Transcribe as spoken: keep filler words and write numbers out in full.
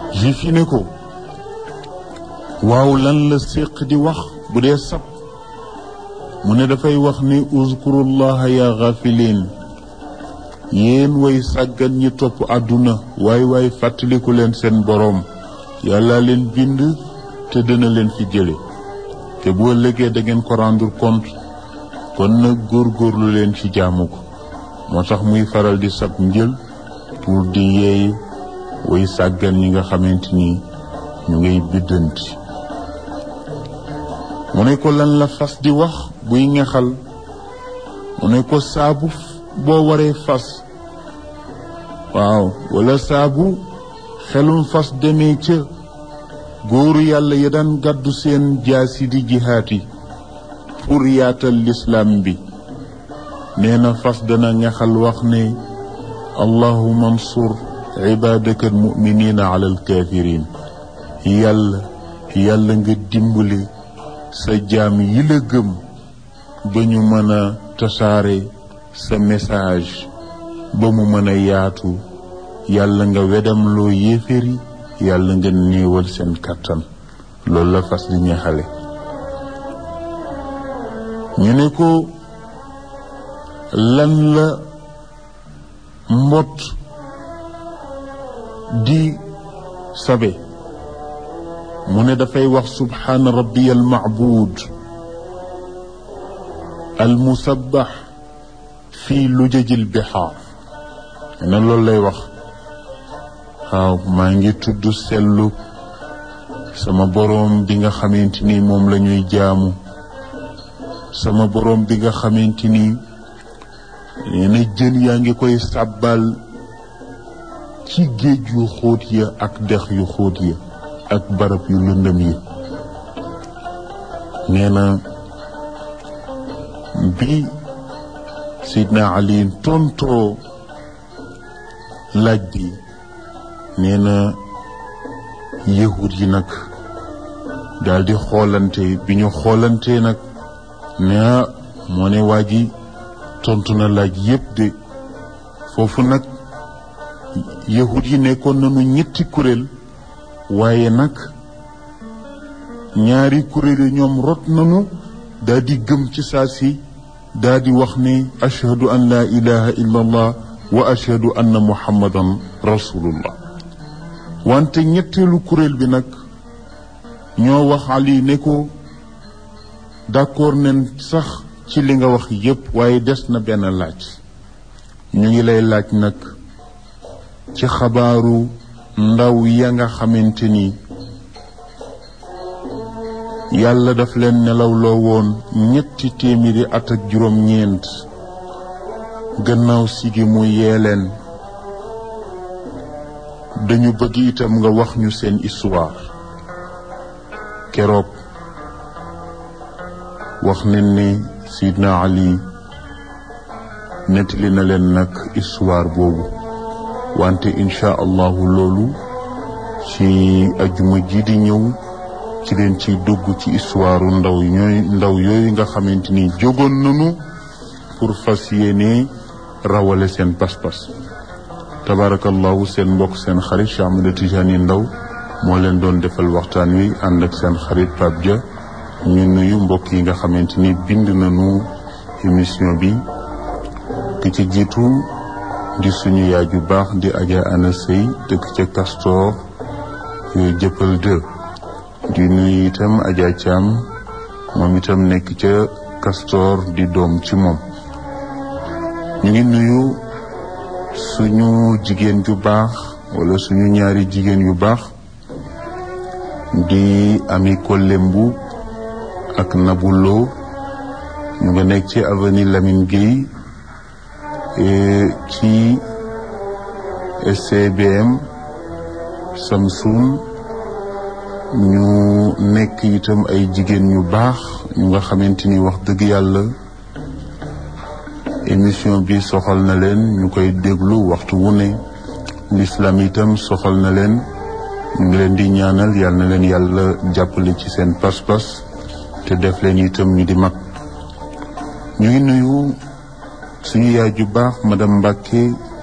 juif yi ne ko waaw lan la séq di wax bu dee sab mu ne dafay wax ni uzkurullaha ya ghafilin yéen way sàggan ñi topp àdduna waay waay fàttaliku leen seen boroom yàlla leen bind te dina leen fi jële te bu ëllëgee da ngeen ko rendre compte kon nag góorgóorlu leen ci jaamu ko moo tax muy faral di sab njël pour di yeey way sàggan ñi nga xamante ni ñu ngay biddanti mu ne ko lan la fas di wax buy ngexal mu ne ko saabu boo waree fas waaw wala saabu xelum fas demee ca góoru yàlla ya daan gàddu seen jaasi di jihaati pour yaatal lislaam bi nee na fas dana ngexal wax ne allahumma ansur ibadaka almuminina ala alkafirin yàlla yàlla nga dimbali sa jaam yi la gëm ba ñu mën a tasaare sa message ba mu mën a yaatu yàlla nga wedam loo yéeféri yàlla nga néewal seen kàttan loolu la fas di ñaxale ñu ne ko lan la mbott di sabe mu ne dafay wax subhaana rabbiya almacbuud almusabbax fii lujaji lbixaar ne loolu lay wax waaw maa ngi tudd sellu sama boroom bi nga xamante ni moom la ñuy jaamu sama boroom bi nga xamante ni nee na jën yaa ngi koy sàbbal ci géej yu xóot ya ak dex yu xóot ya ak barab yu lëndëm yi nee na bi Seydina Ali tontoo laaj bi nee na yahud yi nag daal di xoolante bi ñu xoolante nag ne moo ne waa ji tontu na laaj yépp de foofu nag yahud yi nekkoon nañu ñetti kuréel waaye nag ñaari kuréel yi ñoom rot nañu daal di gëm ci saa si daal di wax ne ashhadu an la ilaha illa allah wa ashhadu anna muhammadan rasulullah wante ñetteelu kuréel bi nag ñoo wax Ali ne ko d'accord nen sax ci li nga wax yépp waaye des na benn laaj ñu ngi lay laaj nag ci xabaaru ndaw ya nga xamante ni yàlla daf leen nelawloo woon ñetti téeméeri at ak juróom-ñeent gannaaw sigi mu yee leen dañu bëgg itam nga wax ñu seen histoire keroog wax nañ ne Sidna Ali nettali na leen nag histoire boobu wante incha allahu loolu ci ajuma ji di ñëw ci leen ciy dugg ci histoire ndaw ñooy ndaw yooyu nga xamante ni jógoon nañu pour fas yéene rawale seen pas-pas tabarakallahu seen mbokk seen xarit Cheikh Ahmed Tidiane Ndaw moo leen doon defal waxtaan wi ànd ak seen xarit Pape Dia ñu nuyu mbokk yi nga xamante ni bind nañu émission bi ki ci jiitu di suñu yaay ju baax di Adja Ana Sey dëkk ca Castor yooyu jëppal deux di nuyu itam Adja Thiam moom itam nekk ca Castor di doom ci moom ñu ngi nuyu suñu jigéen ju baax wala suñu ñaari jigéen yu baax di Ami Kolembu ak Nabulo ñu nga nekk ci avenue Lamine Gueye ci S C B M Samsung ñu nekk itam ay jigéen ñu baax ñu nga xamante ni wax dëgg yàlla émission bi soxal na leen ñu koy déglu waxtu wu ne l'islam itam soxal na leen ñu ngi leen di ñaanal yal na leen yàlla jàppale ci seen pas-pas te def leen itam ñu di mag ñu ngi nuyu suñu yaay ju baax madame Mbacke